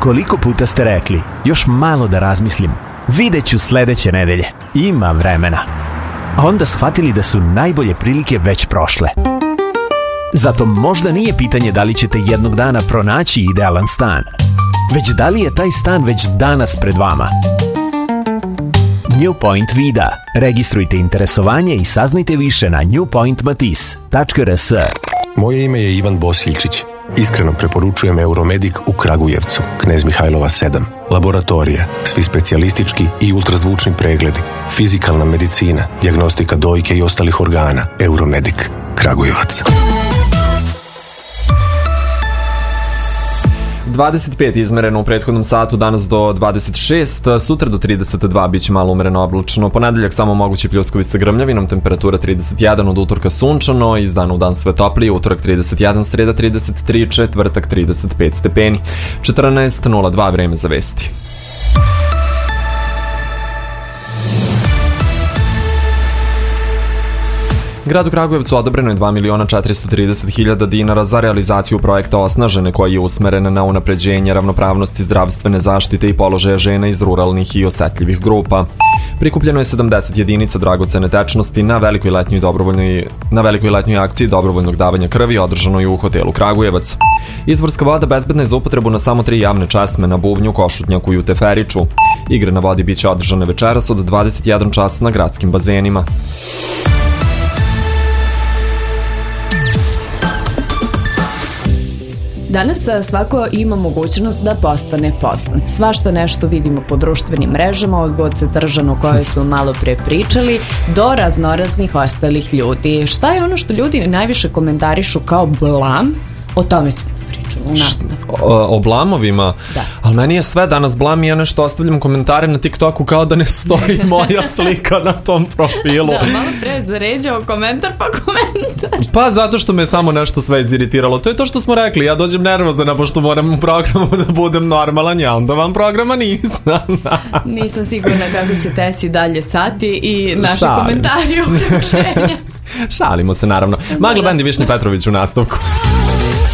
Koliko puta ste rekli, još malo da razmislim, videću sledeće nedelje, ima vremena. A onda shvatili da su najbolje prilike već prošle. Zato možda nije pitanje da li ćete jednog dana pronaći idealan stan, već da li je taj stan već danas pred vama. New Point Vida. Registrujte interesovanje i saznajte više na newpointmatis.rs. Moje ime je Ivan Bosiljčić. Iskreno preporučujem Euromedic u Kragujevcu, Knez Mihajlova 7. Laboratorija, svi specijalistički i ultrazvučni pregledi, fizikalna medicina, dijagnostika dojke i ostalih organa. Euromedic, Kragujevac. 25 izmereno u prethodnom satu, danas do 26, sutra do 32, bit će malo umereno oblačno. Ponedeljak samo mogući pljuskovi sa grmljavinom, temperatura 31, od utorka sunčano, iz dana u dan sve toplije, utorak 31, sreda 33, četvrtak 35 stepeni, 14:02 vreme za vesti. Gradu Kragujevcu odobreno je 2.430.000 dinara za realizaciju projekta Osnažene, koji je usmeren na unapređenje ravnopravnosti zdravstvene zaštite i položaja žena iz ruralnih i osetljivih grupa. Prikupljeno je 70 jedinica dragocene tečnosti na velikoj letnjoj akciji dobrovoljnog davanja krvi održanoj u hotelu Kragujevac. Izvorska voda bezbedna je za upotrebu na samo 3 javne česme na Bubnju, Košutnjaku i u Teferiću. Igre na vodi biće održane večeras od 21 čas na gradskim bazenima. Danas svako ima mogućnost da postane poznat. Svašta nešto vidimo po društvenim mrežama, od God Držanu o kojoj smo malo pre pričali, do raznoraznih ostalih ljudi. Šta je ono što ljudi najviše komentarišu kao blam? O tome smo pričali u nastavku. O blamovima? Da. Ali meni je sve danas blam i ja nešto ostavljam komentare na TikToku kao da ne stoji moja slika na tom profilu. Da, malo pre zaređao komentar pa komentar. Pa zato što me samo nešto sve iziritiralo. To je to što smo rekli, ja dođem nervozana pošto moram u programu da budem normalan, ja onda vam programa nisam. Nisam sigurna kako će teći dalje sati i naši komentari uključenja. Šalimo se naravno. Magla Band i Višnja Petrović u nastavku.